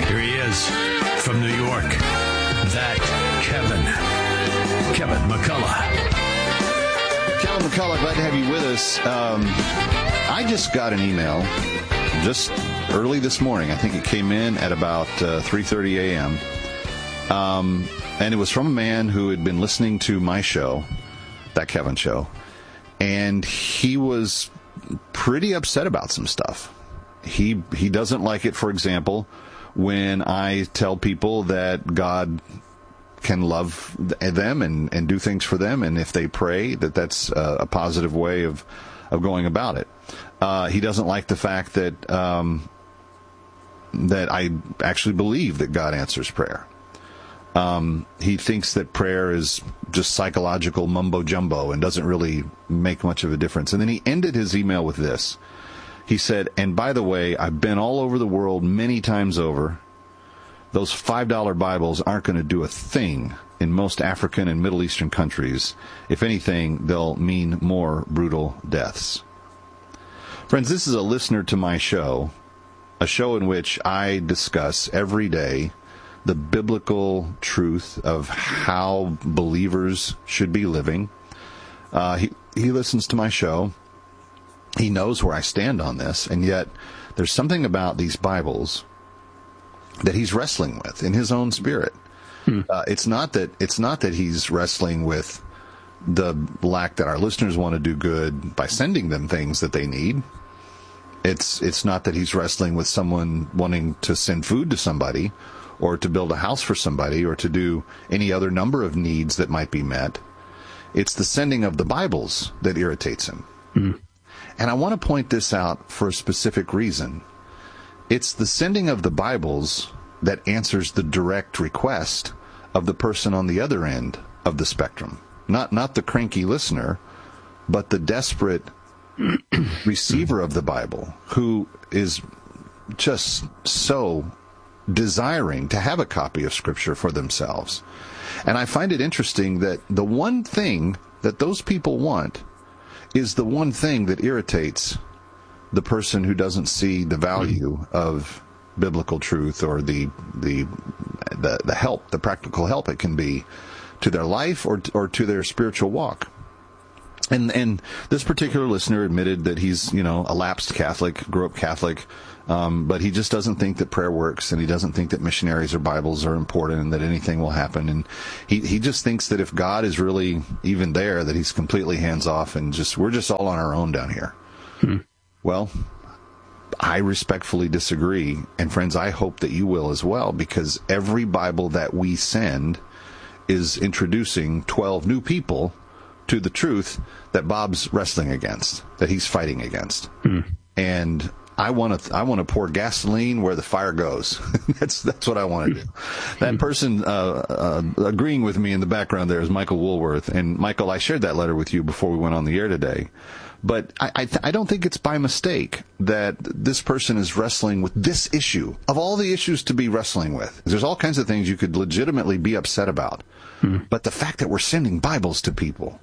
Here he is from New York. That Kevin McCullough. Kevin McCullough, glad to have you with us. I just got an email just early this morning. I think it came in at about 3:30 a.m. And it was from a man who had been listening to my show, That Kevin Show, and he was pretty upset about some stuff. He doesn't like it, for example, when I tell people that God can love them and do things for them, and if they pray, that's a positive way of going about it. He doesn't like the fact that that I actually believe that God answers prayer. He thinks that prayer is just psychological mumbo-jumbo and doesn't really make much of a difference. And then he ended his email with this. He said, and by the way, I've been all over the world many times over. Those $5 Bibles aren't going to do a thing in most African and Middle Eastern countries. If anything, they'll mean more brutal deaths. Friends, this is a listener to my show, a show in which I discuss every day the biblical truth of how believers should be living. He listens to my show. He knows where I stand on this, and yet there's something about these Bibles that he's wrestling with in his own spirit. It's not that he's wrestling with the lack that our listeners want to do good by sending them things that they need. It's not that he's wrestling with someone wanting to send food to somebody, or to build a house for somebody, or to do any other number of needs that might be met. It's the sending of the Bibles that irritates him. And I want to point this out for a specific reason. It's the sending of the Bibles that answers the direct request of the person on the other end of the spectrum. Not the cranky listener, but the desperate receiver of the Bible, who is just so desiring to have a copy of Scripture for themselves. And I find it interesting that the one thing that those people want is the one thing that irritates the person who doesn't see the value of biblical truth, or the help, the practical help it can be to their life or to their spiritual walk. And this particular listener admitted that he's, a lapsed Catholic, grew up Catholic, but he just doesn't think that prayer works, and he doesn't think that missionaries or Bibles are important and that anything will happen. And he just thinks that if God is really even there, that he's completely hands off and we're just all on our own down here. Well, I respectfully disagree. And friends, I hope that you will as well, because every Bible that we send is introducing 12 new people to the truth that Bob's wrestling against, that he's fighting against. And I want to pour gasoline where the fire goes. That's what I want to do. That person agreeing with me in the background there is Michael Woolworth. And Michael, I shared that letter with you before we went on the air today. But I don't think it's by mistake that this person is wrestling with this issue. Of all the issues to be wrestling with, there's all kinds of things you could legitimately be upset about. But the fact that we're sending Bibles to people,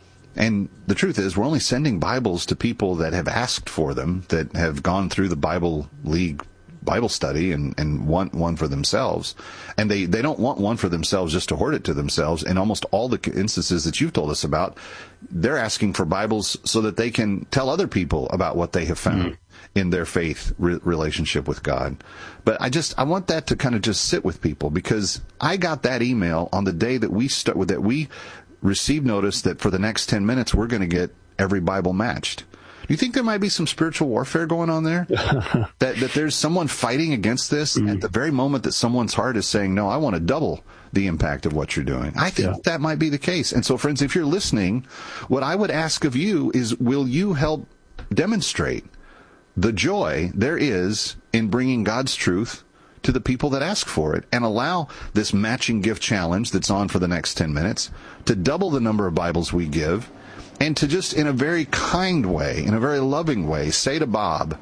and the truth is, we're only sending Bibles to people that have asked for them, that have gone through the Bible League Bible study and want one for themselves. And they don't want one for themselves just to hoard it to themselves. In almost all the instances that you've told us about, they're asking for Bibles so that they can tell other people about what they have found in their faith relationship with God. But I want that to kind of just sit with people, because I got that email on the day that we received notice that for the next 10 minutes, we're going to get every Bible matched. Do you think there might be some spiritual warfare going on there? that there's someone fighting against this at the very moment that someone's heart is saying, no, I want to double the impact of what you're doing. I think that might be the case. And so, friends, if you're listening, what I would ask of you is, will you help demonstrate the joy there is in bringing God's truth to the people that ask for it, and allow this matching gift challenge that's on for the next 10 minutes to double the number of Bibles we give, and to just, in a very kind way, in a very loving way, say to Bob,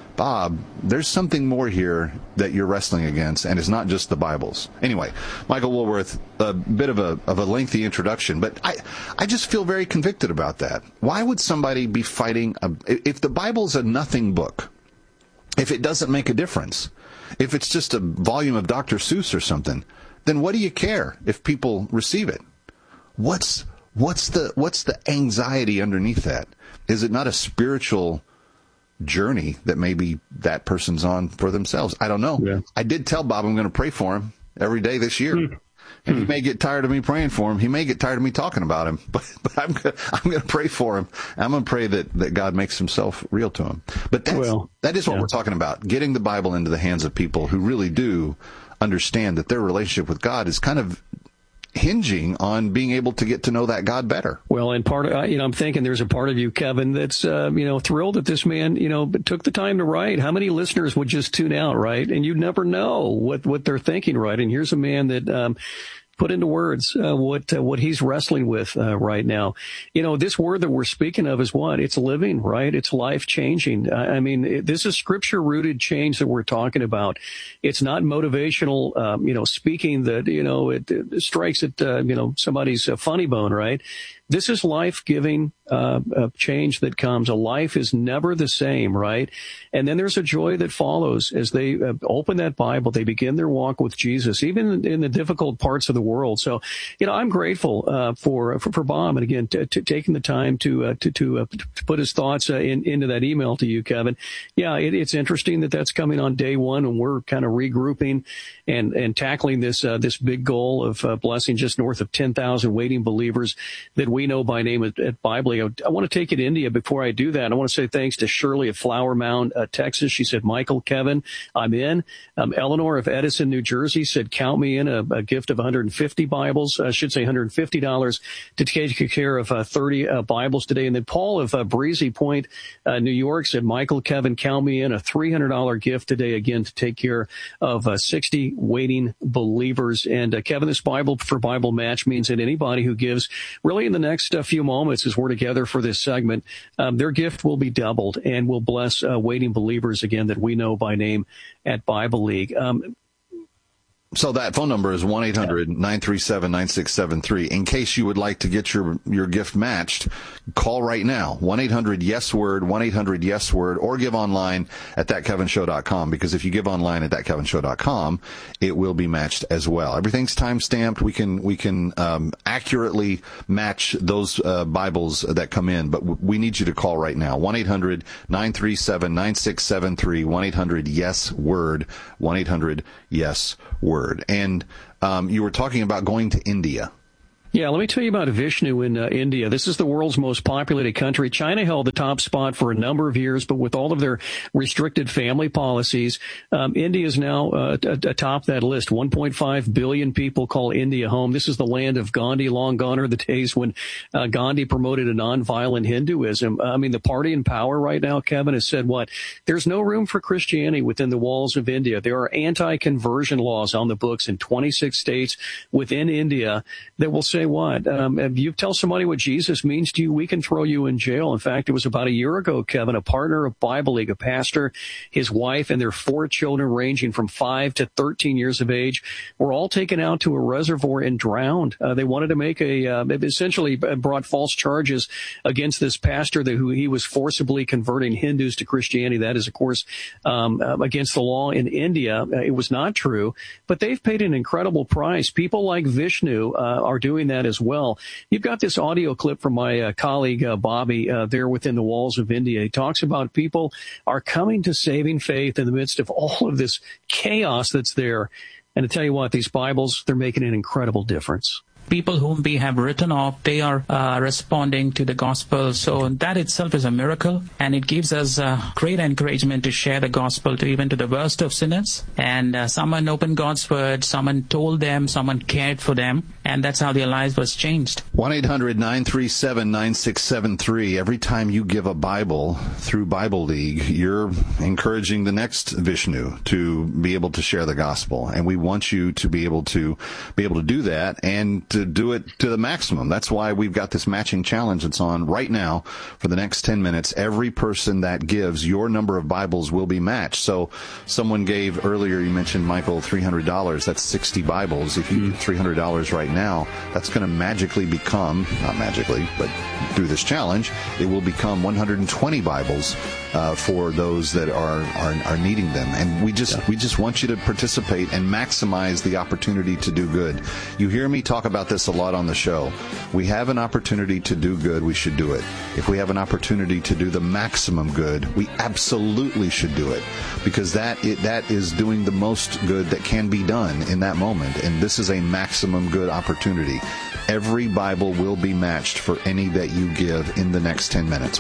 there's something more here that you're wrestling against, and it's not just the Bibles. Anyway, Michael Woolworth, a bit of a lengthy introduction, but I just feel very convicted about that. Why would somebody be fighting if the Bible's a nothing book? if it doesn't make a difference, if it's just a volume of Dr. Seuss or something, then what do you care if people receive it? What's the anxiety underneath that? Is it not a spiritual journey that maybe that person's on for themselves? I don't know. Yeah. I did tell Bob I'm going to pray for him every day this year. And he may get tired of me praying for him. He may get tired of me talking about him, but I'm going to pray for him. I'm going to pray that God makes himself real to him. But that is what we're talking about, getting the Bible into the hands of people who really do understand that their relationship with God is kind of hinging on being able to get to know that God better. Well, and part of, I'm thinking there's a part of you, Kevin, that's, thrilled that this man, took the time to write. How many listeners would just tune out, right? And you'd never know what they're thinking, right? And here's a man that, put into words what he's wrestling with right now. This word that we're speaking of is what? It's living, right? It's life-changing. I mean, this is scripture-rooted change that we're talking about. It's not motivational, speaking that, it strikes at, somebody's funny bone, right? This is life-giving change that comes. A life is never the same, right? And then there's a joy that follows as they open that Bible. They begin their walk with Jesus, even in the difficult parts of the world. So, I'm grateful for Bob, and again, taking the time to put his thoughts into that email to you, Kevin. Yeah, it's interesting that's coming on day one, and we're kind of regrouping and tackling this big goal of blessing just north of 10,000 waiting believers that we know by name at Bible League. I want to take it to India. Before I do that, I want to say thanks to Shirley of Flower Mound, Texas. She said, Michael, Kevin, I'm in. Eleanor of Edison, New Jersey said, count me in, a gift of 150 Bibles. I should say $150 to take care of 30 Bibles today. And then Paul of Breezy Point, New York said, Michael, Kevin, count me in, a $300 gift today, again, to take care of 60 waiting believers. And Kevin, this Bible for Bible match means that anybody who gives really in the next few moments as we're together for this segment, their gift will be doubled and will bless waiting believers, again, that we know by name at Bible League. So that phone number is 1-800-937-9673. In case you would like to get your gift matched, call right now. 1-800-YES-WORD, 1-800-YES-WORD, or give online at thatkevinshow.com, because if you give online at thatkevinshow.com, it will be matched as well. Everything's time-stamped. We can accurately match those Bibles that come in, but we need you to call right now. 1-800-937-9673, 1-800-YES-WORD, 1-800-YES-WORD. And you were talking about going to India. Yeah, let me tell you about Vishnu in India. This is the world's most populated country. China held the top spot for a number of years, but with all of their restricted family policies, India is now atop that list. 1.5 billion people call India home. This is the land of Gandhi. Long gone are the days when Gandhi promoted a nonviolent Hinduism. I mean, the party in power right now, Kevin, has said what? There's no room for Christianity within the walls of India. There are anti-conversion laws on the books in 26 states within India that will say what? If you tell somebody what Jesus means to you, we can throw you in jail. In fact, it was about a year ago, Kevin, a partner of Bible League, a pastor, his wife, and their 4 children ranging from 5 to 13 years of age were all taken out to a reservoir and drowned. They wanted to make they essentially brought false charges against this pastor who he was forcibly converting Hindus to Christianity. That is, of course, against the law in India. It was not true, but they've paid an incredible price. People like Vishnu are doing that as well. You've got this audio clip from my colleague Bobby there within the walls of India. He talks about people are coming to saving faith in the midst of all of this chaos that's there. And to tell you what, these Bibles, they're making an incredible difference. People whom we have written off, they are responding to the gospel. So that itself is a miracle, and it gives us great encouragement to share the gospel to even to the worst of sinners. And someone opened God's word, someone told them, someone cared for them, and that's how their lives was changed. 1-800-937-9673. Every time you give a Bible through Bible League, you're encouraging the next Vishnu to be able to share the gospel. And we want you to be able to do that and to do it to the maximum. That's why we've got this matching challenge that's on right now for the next 10 minutes. Every person that gives, your number of Bibles will be matched. So someone gave earlier, you mentioned, Michael, $300. That's 60 Bibles. If you give $300 right now, that's going to magically become, not magically, but through this challenge, it will become 120 Bibles for those that are needing them. And we just want you to participate and maximize the opportunity to do good. You hear me talk about this a lot on the show. We have an opportunity to do good, we should do it. If we have an opportunity to do the maximum good, we absolutely should do it, because that is doing the most good that can be done in that moment. And this is a maximum good opportunity. Every Bible will be matched for any that you give in the next 10 minutes.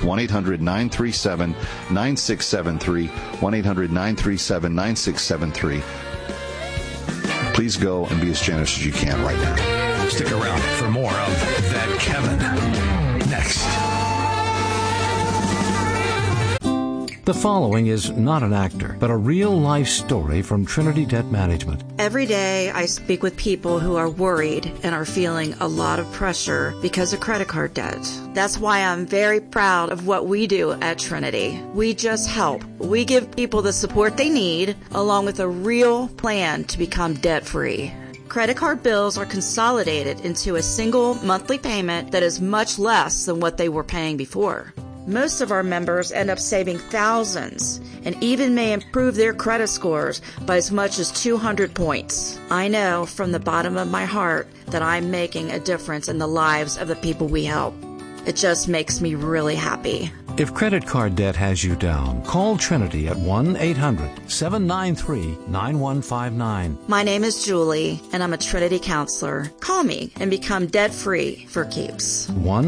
1-800-937-9673. 1-800-937-9673. Please go and be as generous as you can right now. Stick around for more of That Kevin. Next. The following is not an actor, but a real-life story from Trinity Debt Management. Every day I speak with people who are worried and are feeling a lot of pressure because of credit card debt. That's why I'm very proud of what we do at Trinity. We just help. We give people the support they need, along with a real plan to become debt-free. Credit card bills are consolidated into a single monthly payment that is much less than what they were paying before. Most of our members end up saving thousands and even may improve their credit scores by as much as 200 points. I know from the bottom of my heart that I'm making a difference in the lives of the people we help. It just makes me really happy. If credit card debt has you down, call Trinity at 1-800-793-9159. My name is Julie, and I'm a Trinity counselor. Call me and become debt-free for keeps.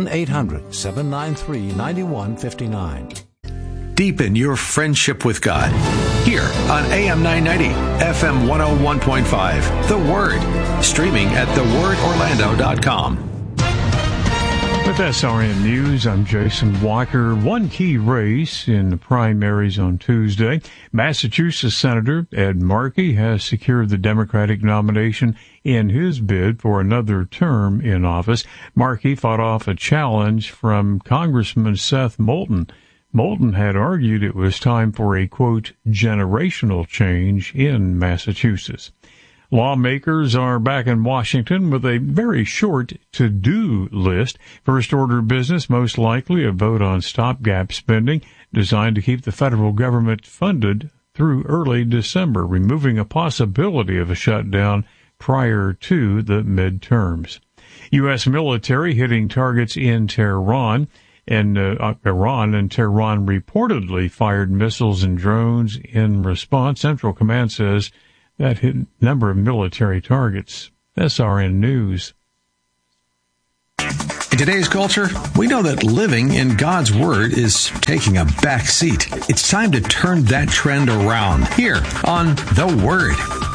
1-800-793-9159. Deepen your friendship with God. Here on AM 990, FM 101.5, The Word. Streaming at thewordorlando.com. With SRN News, I'm Jason Walker. One key race in the primaries on Tuesday. Massachusetts Senator Ed Markey has secured the Democratic nomination in his bid for another term in office. Markey fought off a challenge from Congressman Seth Moulton. Moulton had argued it was time for a, quote, generational change in Massachusetts. Lawmakers are back in Washington with a very short to-do list. First order of business, most likely a vote on stopgap spending designed to keep the federal government funded through early December, removing a possibility of a shutdown prior to the midterms. U.S. military hitting targets in Tehran, and Iran and Tehran reportedly fired missiles and drones in response. Central Command says that hit a number of military targets. SRN News. In today's culture, we know that living in God's Word is taking a back seat. It's time to turn that trend around here on The Word.